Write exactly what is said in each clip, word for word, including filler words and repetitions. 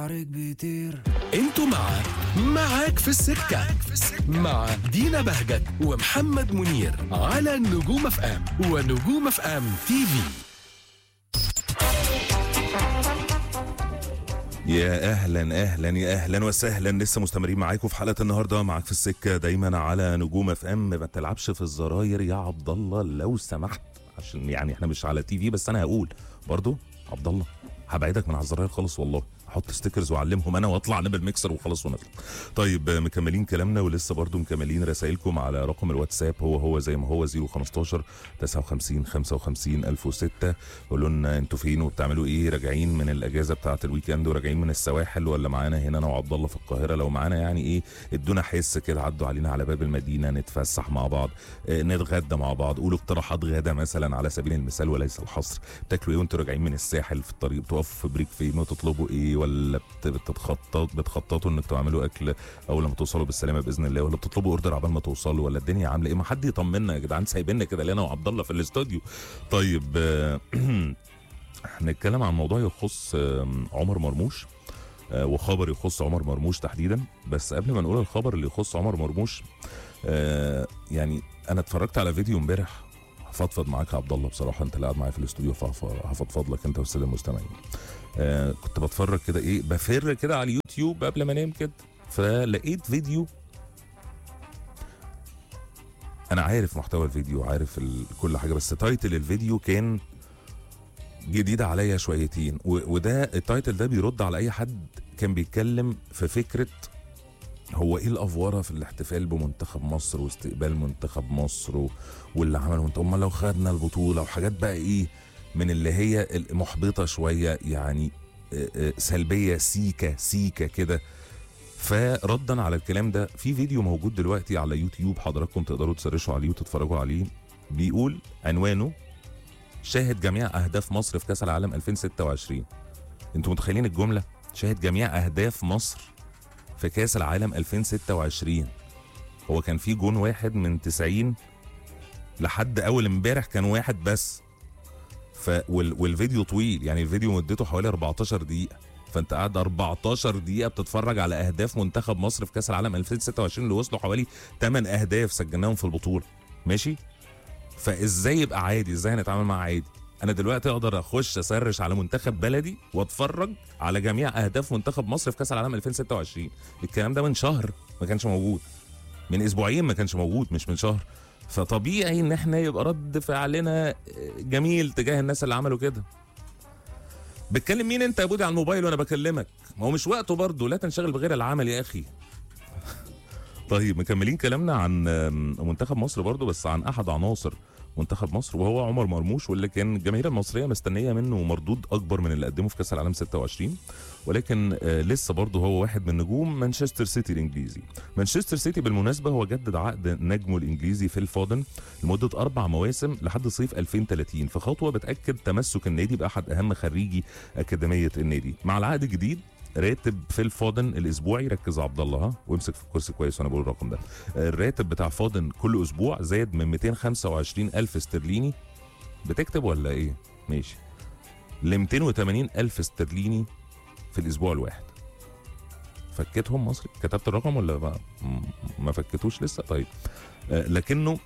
شعرك بيطير. انتوا مع معاك في السكة مع دينا بهجت ومحمد منير على نجوم اف ام ونجوم اف ام تي في. يا اهلا اهلا يا اهلا وسهلا، لسه مستمرين معاكم في حلقه النهارده معاك في السكه دايما على نجوم اف ام. ما تلعبش في الزراير يا عبد الله لو سمحت، عشان يعني احنا مش على تي في، بس انا هقول برضو عبد الله هبعدك من على الزراير خالص والله، احط ستيكرز واعلمهم انا واطلع انا بالميكسر وخلاص ونطلع. طيب مكملين كلامنا ولسه برضو مكملين رسائلكم على رقم الواتساب، هو هو زي ما هو صفر خمستاشر تسعة وخمسين خمسة وخمسين ألف وستة. قولوا لنا انتوا فين وبتعملوا ايه، راجعين من الاجازه بتاعه الويكند وراجعين من السواحل، ولا معانا هنا انا وعبد الله في القاهره؟ لو معانا يعني ايه ادونا حس كده، عدوا علينا على باب المدينه نتفسح مع بعض، اه نتغدى مع بعض، قولوا اقتراحات غدا مثلا على سبيل المثال وليس الحصر. بتاكلوا ايه وانتوا راجعين من الساحل في الطريق؟ بتقفوا في بريك فين وتطلبوا ايه، ولا بتتخطط بتخططوا انك تعملوا اكل اول لما توصلوا بالسلامه باذن الله، ولا بتطلبوا اوردر عبال ما توصلوا، ولا الدنيا عامله ايه؟ ما حد يطمنا يا جدعان، سايبيننا كده لينا وعبد الله في الاستوديو. طيب هنتكلم عن موضوع يخص عمر مرموش وخبر يخص عمر مرموش تحديدا. بس قبل ما نقول الخبر اللي يخص عمر مرموش، يعني انا اتفرجت على فيديو امبارح، هفضفض معاك يا عبد الله بصراحه، انت اللي قاعد معايا في الاستوديو فهفضفض لك انت والساده المستمعين. آه كنت بتفرج كده ايه بفر كده على اليوتيوب قبل ما انام كده، فلقيت فيديو. انا عارف محتوى الفيديو، عارف كل حاجه، بس تايتل الفيديو كان جديد عليا شويتين، وده التايتل ده بيرد على اي حد كان بيتكلم في فكره هو ايه الافوره في الاحتفال بمنتخب مصر واستقبال منتخب مصر واللي عمله انت، امال لو خدنا البطوله وحاجات بقى ايه من اللي هي المحبطه شويه، يعني سلبيه سيكه سيكه كده. فردا على الكلام ده في فيديو موجود دلوقتي على يوتيوب، حضراتكم تقدروا تسرشوا عليه وتتفرجوا عليه، بيقول عنوانه شاهد جميع اهداف مصر في كاس العالم ألفين وستة وعشرين. انتوا متخيلين الجمله؟ شاهد جميع اهداف مصر في كاس العالم ألفين وستة وعشرين. هو كان في جون واحد من تسعين لحد اول امبارح كان واحد بس. ف والفيديو طويل، يعني الفيديو مدته حوالي أربعتاشر دقيقة، فانت قاعد أربعتاشر دقيقة بتتفرج على اهداف منتخب مصر في كاس العالم ألفين وستة وعشرين اللي وصلوا حوالي ثمانية اهداف سجلناهم في البطولة. ماشي؟ فازاي يبقى عادي؟ ازاي هنتعامل معاه عادي؟ انا دلوقتي اقدر اخش اسرش على منتخب بلدي واتفرج على جميع اهداف منتخب مصر في كاس العالم ألفين وستة وعشرين. الكلام ده من شهر ما كانش موجود، من اسبوعين ما كانش موجود، مش من شهر. فطبيعي ان احنا يبقى رد فعلنا جميل تجاه الناس اللي عملوا كده. بتكلم مين انت يا بودي على الموبايل وانا بكلمك؟ ما هو مش وقته برضه، لا تنشغل بغير العمل يا اخي. طيب مكملين كلامنا عن منتخب مصر برضه، بس عن احد عناصر منتخب مصر وهو عمر مرموش، واللي كان الجماهير المصريه مستنيه منه مردود اكبر من اللي قدمه في كاس العالم ستة وعشرين، ولكن آه لسه برضه هو واحد من نجوم مانشستر سيتي الانجليزي. مانشستر سيتي بالمناسبه هو جدد عقد نجمه الانجليزي فيل فودن لمده اربع مواسم لحد صيف ألفين وثلاثين، في خطوه بتاكد تمسك النادي باحد اهم خريجي اكاديميه النادي. مع العقد الجديد راتب فيل فودن الاسبوعي، ركز عبد الله ها وامسك في الكرسي كويس وانا بقول الرقم ده، الراتب بتاع فودن كل اسبوع زاد من مئتين وخمسة وعشرين ألف استرليني، بتكتب ولا ايه؟ ماشي، ل مئتين وثمانين ألف استرليني في الاسبوع الواحد. فكتهم مصري؟ كتبت الرقم ولا ما, ما فكتوش لسه؟ طيب آه لكنه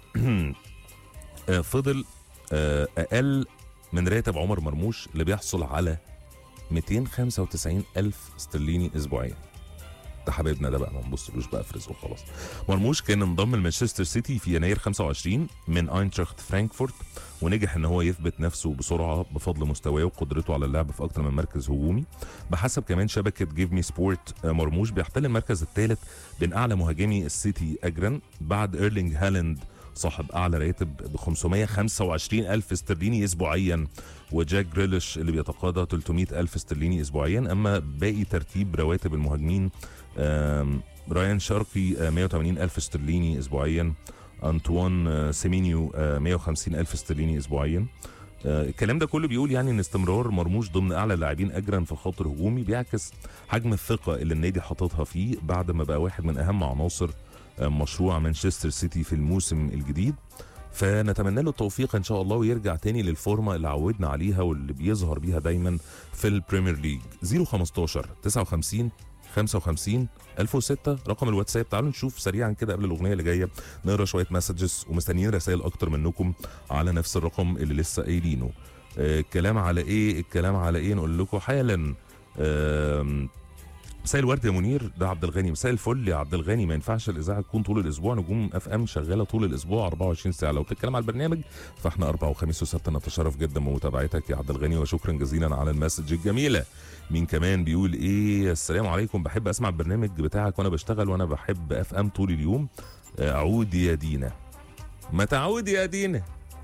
آه فضل آه اقل من راتب عمر مرموش اللي بيحصل على مئتين وخمسة وتسعين ألف استرليني اسبوعيا. ده حبيبنا ده بقى، ما نبصلوش بقى في رزقه خلاص. مرموش كان انضم لمانشستر سيتي في يناير خمسة وعشرين من اينتراخت فرانكفورت، ونجح ان هو يثبت نفسه بسرعه بفضل مستواه وقدرته على اللعب في اكثر من مركز هجومي. بحسب كمان شبكه جيف مي سبورت، مرموش بيحتل المركز الثالث بين اعلى مهاجمي السيتي اجرا بعد ايرلينج هالاند صاحب اعلى راتب ب خمسمئة وخمسة وعشرين ألف استرليني اسبوعيا، وجاك جريليش اللي بيتقاضى ثلاثمئة ألف استرليني اسبوعيا. اما باقي ترتيب رواتب المهاجمين، رايان شاركي مئة وثمانين ألف استرليني اسبوعيا، انطوان سيمينيو مئة وخمسين ألف استرليني اسبوعيا. الكلام ده كله بيقول يعني ان استمرار مرموش ضمن اعلى اللاعبين اجرا في الخط الهجومي بيعكس حجم الثقه اللي النادي حاططها فيه بعد ما بقى واحد من اهم عناصر مشروع مانشستر سيتي في الموسم الجديد. فنتمنى له التوفيق ان شاء الله ويرجع تاني للفورمه اللي عودنا عليها واللي بيظهر بيها دايما في البريمير ليج. صفر خمستاشر تسعة وخمسين خمسة وخمسين ألف وستة رقم الواتساب. تعالوا نشوف سريعا كده قبل الاغنيه اللي جايه نقرا شويه مسجز ومستنيين رسائل اكتر منكم على نفس الرقم اللي لسه قايلينه. آه الكلام على ايه الكلام على ايه نقول لكم حالا. آه مساء الورد يا منير، ده عبد الغني. مساء الفل يا عبد الغني. ما ينفعش الاذاعه تكون طول الاسبوع، نجوم اف ام شغاله طول الاسبوع أربعة وعشرين ساعه. لو بتتكلم على البرنامج فاحنا اربع وخميس وسبت. نتشرف جدا بمتابعتك يا عبد الغني وشكرا جزيلا على المسج الجميله. مين كمان بيقول ايه؟ السلام عليكم، بحب اسمع البرنامج بتاعك وانا بشتغل وانا بحب اف ام طول اليوم. اعود يا دينا. ما تعود يا دينا،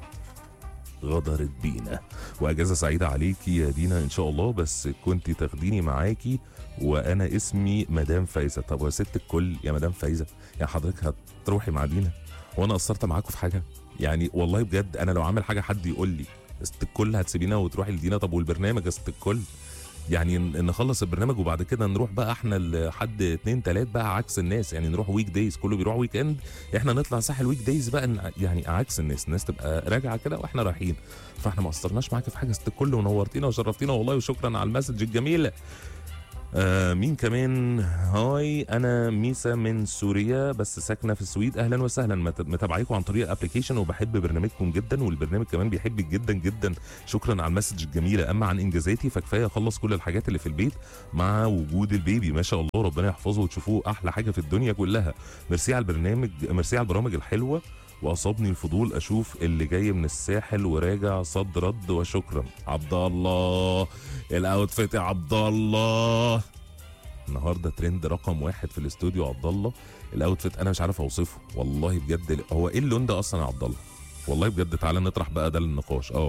غدرت بينا. واجازه سعيده عليكي يا دينا ان شاء الله، بس كنتي تاخديني معاكي وانا اسمي مدام فايزه. طب يا ست الكل يا مدام فايزه، يعني حضرتك هتروحي مع دينا وانا قصرت معاكم في حاجه؟ يعني والله بجد انا لو عامل حاجه حد يقول لي ست الكل هتسيبينا وتروحي لدينا. طب والبرنامج يا ست الكل؟ يعني نخلص البرنامج وبعد كده نروح بقى احنا لحد اتنين تلات بقى عكس الناس. يعني نروح ويك دايز، كله بيروح ويك اند، احنا نطلع ساحل ويك دايز بقى يعني عكس الناس. الناس تبقى راجعه كده واحنا رايحين. فاحنا ما قصرناش معاكي في حاجه ست الكل، ونورتينا وشرفتينا والله، وشكرا على المسج الجميله. آه مين كمان؟ هاي انا ميسا من سوريا بس ساكنه في السويد. اهلا وسهلا، متابعيكم عن طريق الابلكيشن وبحب برنامجكم جدا والبرنامج كمان بيحبك جدا جدا. شكرا على المسج الجميله. اما عن انجازاتي فكفايه اخلص كل الحاجات اللي في البيت مع وجود البيبي. ما شاء الله ربنا يحفظه وتشوفوه احلى حاجه في الدنيا كلها. ميرسي على البرنامج، ميرسي على البرامج الحلوه، واصابني الفضول اشوف اللي جاي من الساحل وراجع صد رد. وشكرا. عبد الله الاوتفيت يا عبد الله النهارده ترند رقم واحد في الاستوديو. عبد الله الاوتفيت انا مش عارف اوصفه والله بجد. هو ايه اللون ده اصلا يا عبد الله؟ والله بجد تعالى نطرح بقى ده للنقاش. اه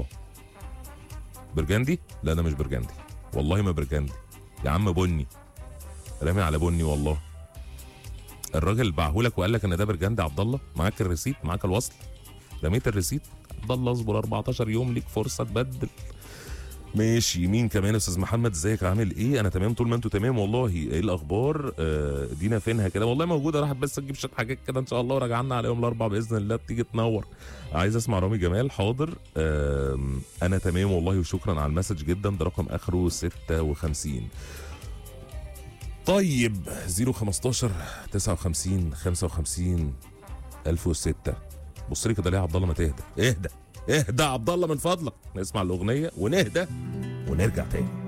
برجندي؟ لا ده مش برجندي والله، ما برجندي يا عم، بني، رامي على بني والله. الراجل باعهولك وقال لك ان ده برجندي. عبد الله معاك الريسيت، معاك الوصل، رميت الريسيت. عبد الله اصبر أربعتاشر يوم ليك فرصه تبدل. ماشي. مين كمان؟ استاذ محمد ازيك عامل ايه؟ انا تمام طول ما انتوا تمام والله. ايه الاخبار؟ آه دينا فينها كده؟ والله موجوده، راحت بس تجيب شويه حاجات كده ان شاء الله وراجعنا على يوم الاربعاء باذن الله تيجي تنور. عايز اسمع رامي جمال. حاضر. آه انا تمام والله وشكرا على المسج جدا. ده رقم اخره ستة وخمسين. طيب صفر خمستاشر تسعة وخمسين خمسة وخمسين ألف وستة. بص لي كده ليه يا عبد الله؟ ما تهدى، اهدى اهدى يا عبد الله من فضلك. نسمع الاغنيه ونهدى ونرجع تاني.